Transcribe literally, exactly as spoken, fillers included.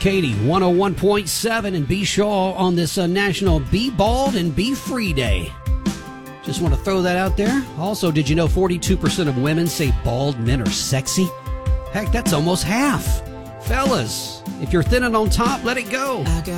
Katy, one oh one point seven, and B. Shaw on this uh, National Be Bald and Be Free Day. Just want to throw that out there. Also, did you know forty-two percent of women say bald men are sexy? Heck, that's almost half. Fellas, if you're thinning on top, let it go.